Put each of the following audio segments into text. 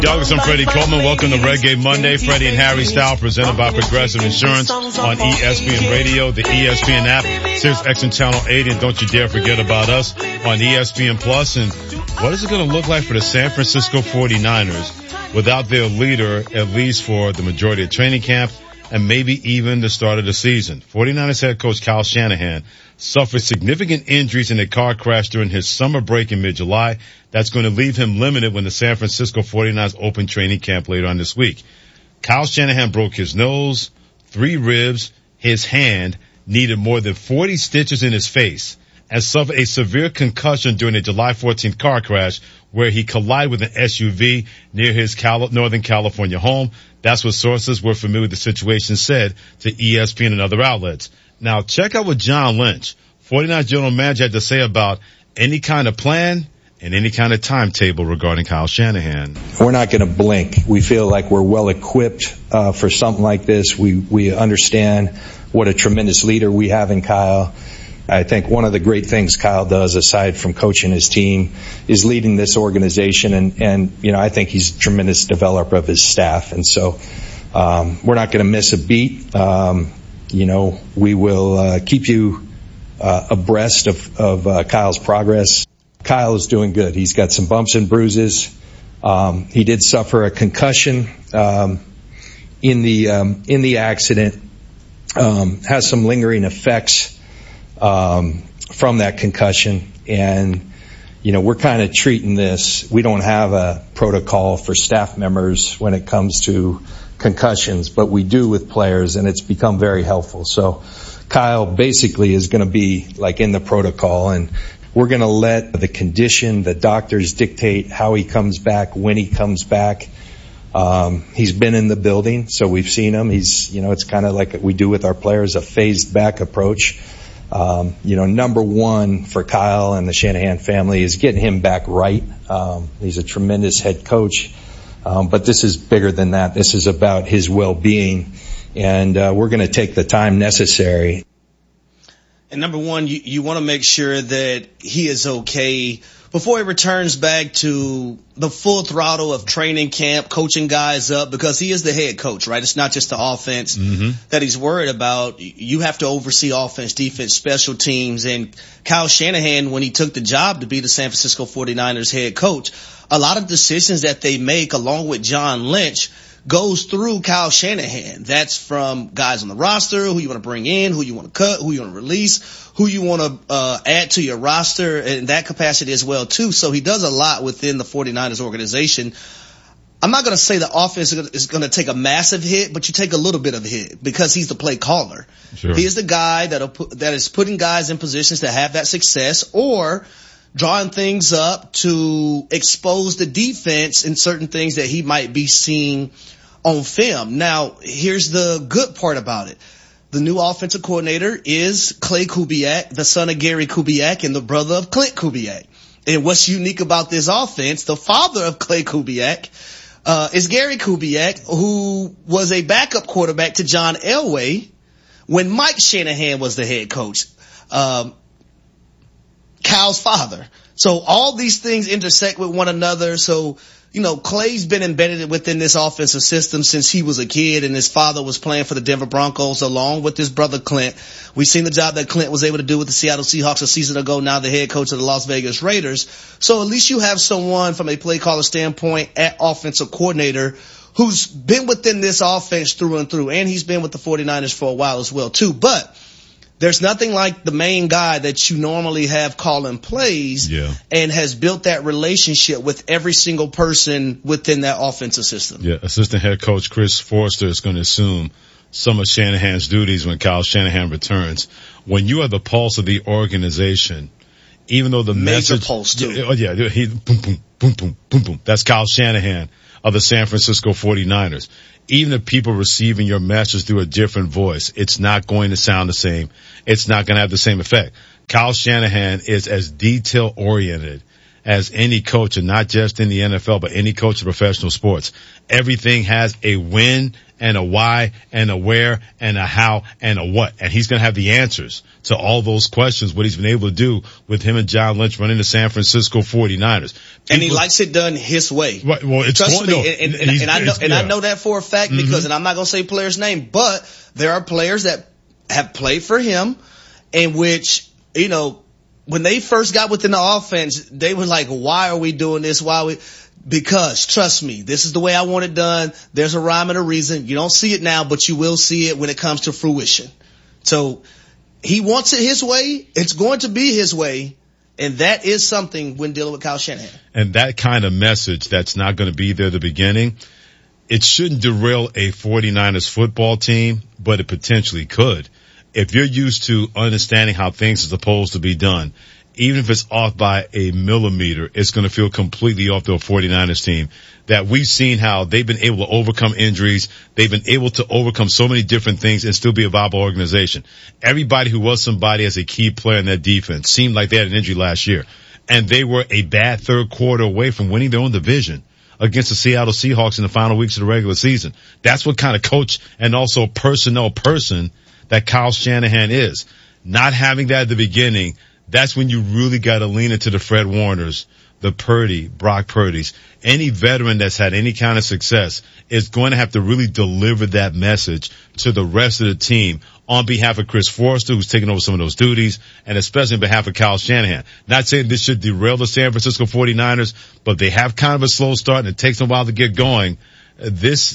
Douglas and Freddie Coleman, welcome to Reggae Monday. Freddie and Harry Style, presented by Progressive Insurance on ESPN Radio, the ESPN app, Sirius XM Channel 80, and don't you dare forget about us on ESPN Plus. And what is it going to look like for the San Francisco 49ers without their leader, at least for the majority of training camp and maybe even the start of the season? 49ers head coach Kyle Shanahan suffered significant injuries in a car crash during his summer break in mid-July. That's going to leave him limited when the San Francisco 49ers open training camp later on this week. Kyle Shanahan broke his nose, 3 ribs, his hand, needed more than 40 stitches in his face, and suffered a severe concussion during a July 14th car crash where he collided with an SUV near his Northern California home. That's what sources were familiar with the situation said to ESPN and other outlets. Now, check out what John Lynch, 49ers general manager, had to say about any kind of plan and any kind of timetable regarding Kyle Shanahan. We're not going to blink. We feel like we're well equipped for something like this. We understand what a tremendous leader we have in Kyle. I think one of the great things Kyle does, aside from coaching his team, is leading this organization, and you know, I think he's a tremendous developer of his staff. And so we're not going to miss a beat. You know, we will keep you abreast of Kyle's progress. Kyle is doing good. He's got some bumps and bruises. He did suffer a concussion in the accident. Has some lingering effects from that concussion, and you know, we're kind of treating this. We don't have a protocol for staff members when it comes to concussions, but we do with players, and it's become very helpful. So Kyle basically is going to be like in the protocol, and we're going to let the condition, the doctors dictate how he comes back, when he comes back. He's been in the building, so we've seen him. He's, you know, it's kind of like we do with our players, a phased back approach. You know, number one for Kyle and the Shanahan family is getting him back right. He's a tremendous head coach. But this is bigger than that. This is about his well-being, and we're going to take the time necessary. And number one, you want to make sure that he is okay before he returns back to the full throttle of training camp, coaching guys up, because he is the head coach, right? It's not just the offense that he's worried about. You have to oversee offense, defense, special teams. And Kyle Shanahan, when he took the job to be the San Francisco 49ers head coach, a lot of decisions that they make along with John Lynch goes through Kyle Shanahan. That's from guys on the roster, who you want to bring in, who you want to cut, who you want to release, who you want to add to your roster in that capacity as well too. So he does a lot within the 49ers organization. I'm not going to say the offense is going to take a massive hit, but you take a little bit of a hit because he's the play caller. Sure. He is the guy that is putting guys in positions to have that success, or drawing things up to expose the defense in certain things that he might be seeing on film. Now, here's the good part about it. The new offensive coordinator is Klay Kubiak, the son of Gary Kubiak and the brother of Clint Kubiak. And what's unique about this offense, the father of Klay Kubiak is Gary Kubiak, who was a backup quarterback to John Elway when Mike Shanahan was the head coach. Kyle's father. So all these things intersect with one another. So, you know, Klay's been embedded within this offensive system since he was a kid, and his father was playing for the Denver Broncos along with his brother Clint. We've seen the job that Clint was able to do with the Seattle Seahawks a season ago, now the head coach of the Las Vegas Raiders. So at least you have someone from a play caller standpoint at offensive coordinator who's been within this offense through and through, and he's been with the 49ers for a while as well too. But there's nothing like the main guy that you normally have calling plays, and has built that relationship with every single person within that offensive system. Yeah, assistant head coach Chris Forster is going to assume some of Shanahan's duties when Kyle Shanahan returns. When you are the pulse of the organization, even though the major message, pulse too. He boom, boom, boom, boom, boom, boom. That's Kyle Shanahan of the San Francisco 49ers. Even if people receiving your message through a different voice, it's not going to sound the same. It's not going to have the same effect. Kyle Shanahan is as detail-oriented as any coach, and not just in the NFL, but any coach of professional sports. Everything has a when and a why and a where and a how and a what. And he's going to have the answers to all those questions, what he's been able to do with him and John Lynch running the San Francisco 49ers. And he likes it done his way. Right, well, it's Trust me, I know that for a fact because, and I'm not going to say player's name, but there are players that have played for him in which, you know, when they first got within the offense, they were like, why are we doing this? Because trust me, this is the way I want it done. There's a rhyme and a reason. You don't see it now, but you will see it when it comes to fruition. So he wants it his way. It's going to be his way. And that is something when dealing with Kyle Shanahan. And that kind of message that's not going to be there at the beginning, it shouldn't derail a 49ers football team, but it potentially could. If you're used to understanding how things are supposed to be done, even if it's off by a millimeter, it's going to feel completely off to a 49ers team that we've seen how they've been able to overcome injuries. They've been able to overcome so many different things and still be a viable organization. Everybody who was somebody as a key player in that defense seemed like they had an injury last year, and they were a bad third quarter away from winning their own division against the Seattle Seahawks in the final weeks of the regular season. That's what kind of coach and also personnel person that Kyle Shanahan is. Not having that at the beginning, that's when you really got to lean into the Fred Warners, the Brock Purdy's. Any veteran that's had any kind of success is going to have to really deliver that message to the rest of the team on behalf of Chris Forrester, who's taking over some of those duties, and especially on behalf of Kyle Shanahan. Not saying this should derail the San Francisco 49ers, but they have kind of a slow start and it takes them a while to get going. This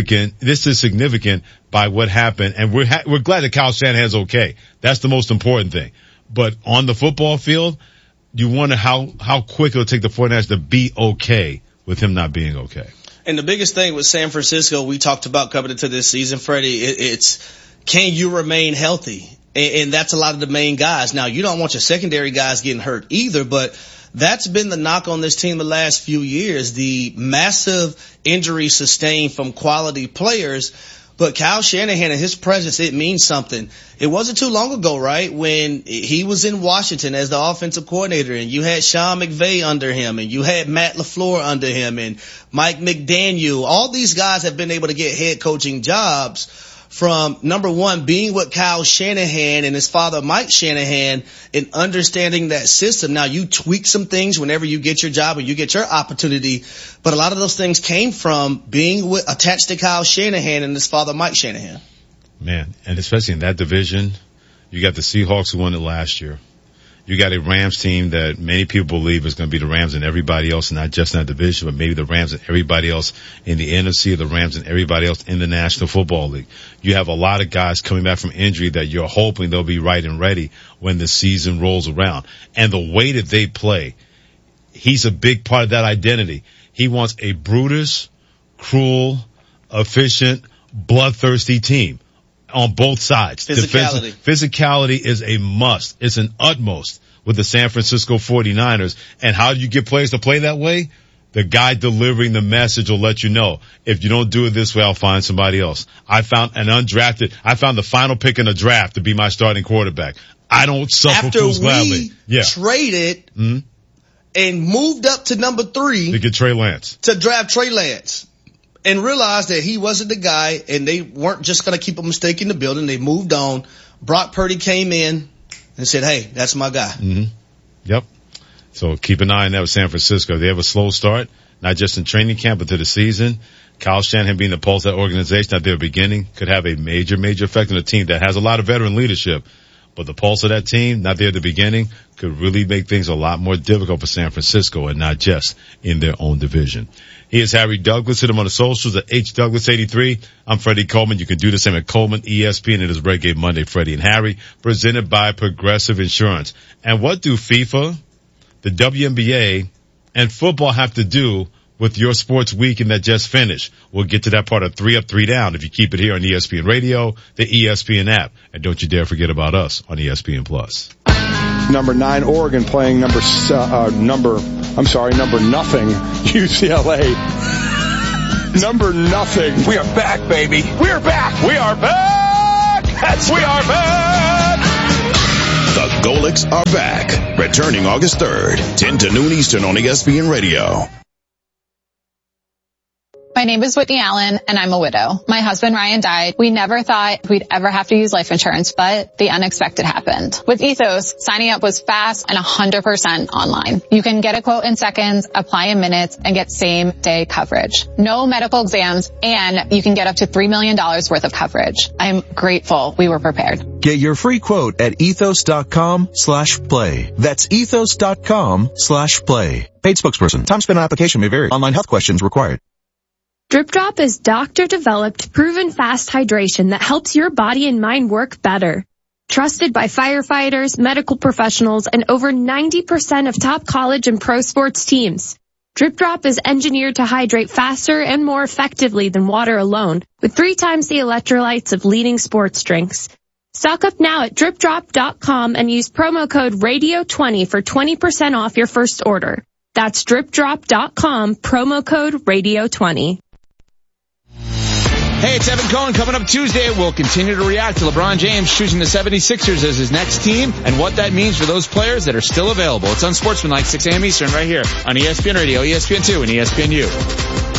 is significant by what happened, and we're glad that Kyle Shanahan's okay. That's the most important thing. But on the football field, you wonder how quick it'll take the 49ers to be okay with him not being okay. And the biggest thing with San Francisco, we talked about coming into this season, Freddie, it's can you remain healthy? And that's a lot of the main guys. Now, you don't want your secondary guys getting hurt either, but that's been the knock on this team the last few years, the massive injury sustained from quality players. But Kyle Shanahan and his presence, it means something. It wasn't too long ago, right, when he was in Washington as the offensive coordinator, and you had Sean McVay under him, and you had Matt LaFleur under him, and Mike McDaniel. All these guys have been able to get head coaching jobs from, number one, being with Kyle Shanahan and his father Mike Shanahan and understanding that system. Now, you tweak some things whenever you get your job and you get your opportunity, but a lot of those things came from being attached to Kyle Shanahan and his father Mike Shanahan. Man, and especially in that division, you got the Seahawks who won it last year. You got a Rams team that many people believe is going to be the Rams and everybody else, not just in that division, but maybe the Rams and everybody else in the NFC, the Rams and everybody else in the National Football League. You have a lot of guys coming back from injury that you're hoping they'll be right and ready when the season rolls around. And the way that they play, he's a big part of that identity. He wants a brutish, cruel, efficient, bloodthirsty team on both sides. Physicality is a must. It's an utmost with the San Francisco 49ers. And how do you get players to play that way? The guy delivering the message will let you know. If you don't do it this way, I'll find somebody else. I found the final pick in the draft to be my starting quarterback. I don't suffer fools gladly. Traded and moved up to number 3 to get Trey Lance, to draft Trey Lance. And realized that he wasn't the guy, and they weren't just going to keep a mistake in the building. They moved on. Brock Purdy came in and said, hey, that's my guy. Mm-hmm. Yep. So keep an eye on that with San Francisco. They have a slow start, not just in training camp, but to the season. Kyle Shanahan being the pulse of that organization at their beginning could have a major, major effect on a team that has a lot of veteran leadership. But the pulse of that team, not there at the beginning, could really make things a lot more difficult for San Francisco and not just in their own division. He is Harry Douglas. Hit him on the socials at HDouglas83. I'm Freddie Coleman. You can do the same at Coleman ESPN. It is Red Game Monday, Freddie and Harry, presented by Progressive Insurance. And what do FIFA, the WNBA, and football have to do with your sports weekend that just finished? We'll get to that part of 3 Up, 3 Down if you keep it here on ESPN Radio, the ESPN app. And don't you dare forget about us on ESPN Plus. Number 9, Oregon playing number nothing, UCLA. Number nothing. We are back, baby. We are back. We are back. We are back. The Golics are back, returning August 3rd, 10 to noon Eastern on ESPN Radio. My name is Whitney Allen, and I'm a widow. My husband, Ryan, died. We never thought we'd ever have to use life insurance, but the unexpected happened. With Ethos, signing up was fast and 100% online. You can get a quote in seconds, apply in minutes, and get same-day coverage. No medical exams, and you can get up to $3 million worth of coverage. I'm grateful we were prepared. Get your free quote at ethos.com/play. That's ethos.com/play. Paid spokesperson. Time spent on application may vary. Online health questions required. Drip Drop is doctor-developed, proven fast hydration that helps your body and mind work better. Trusted by firefighters, medical professionals, and over 90% of top college and pro sports teams. Drip Drop is engineered to hydrate faster and more effectively than water alone, with 3 times the electrolytes of leading sports drinks. Stock up now at dripdrop.com and use promo code RADIO20 for 20% off your first order. That's dripdrop.com, promo code RADIO20. Hey, it's Evan Cohen. Coming up Tuesday, we'll continue to react to LeBron James choosing the 76ers as his next team and what that means for those players that are still available. It's Unsportsmanlike, 6 a.m. Eastern, right here on ESPN Radio, ESPN2, and ESPNU.